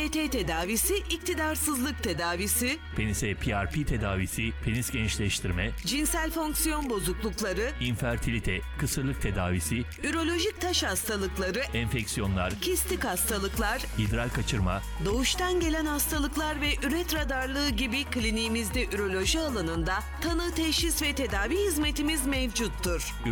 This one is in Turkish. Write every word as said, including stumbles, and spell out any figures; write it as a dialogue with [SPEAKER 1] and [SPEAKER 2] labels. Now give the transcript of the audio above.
[SPEAKER 1] T T tedavisi, iktidarsızlık tedavisi,
[SPEAKER 2] penise P R P tedavisi, penis gençleştirme,
[SPEAKER 1] cinsel fonksiyon bozuklukları,
[SPEAKER 2] infertilite, kısırlık tedavisi,
[SPEAKER 1] ürolojik taş hastalıkları,
[SPEAKER 2] enfeksiyonlar,
[SPEAKER 1] kistik hastalıklar,
[SPEAKER 2] idrar kaçırma,
[SPEAKER 1] doğuştan gelen hastalıklar ve üretra darlığı gibi kliniğimizde üroloji alanında tanı, teşhis ve tedavi hizmetimiz mevcuttur.